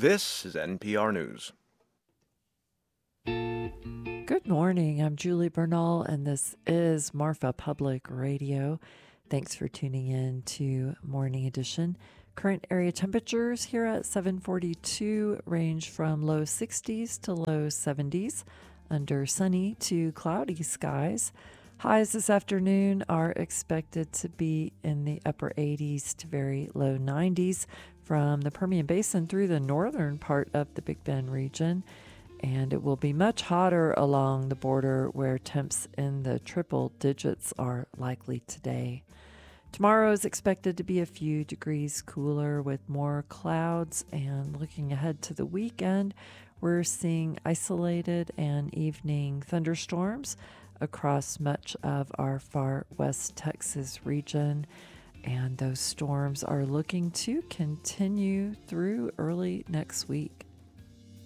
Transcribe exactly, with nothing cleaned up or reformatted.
This is N P R News. Good morning. I'm Julie Bernal, and this is Marfa Public Radio. Thanks for tuning in to Morning Edition. Current area temperatures here at seven forty-two range from low sixties to low seventies, under sunny to cloudy skies. Highs this afternoon are expected to be in the upper eighties to very low nineties from the Permian Basin through the northern part of the Big Bend region. And it will be much hotter along the border where temps in the triple digits are likely today. Tomorrow is expected to be a few degrees cooler with more clouds, and looking ahead to the weekend, we're seeing isolated and evening thunderstorms across much of our far west Texas region, and those storms are looking to continue through early next week.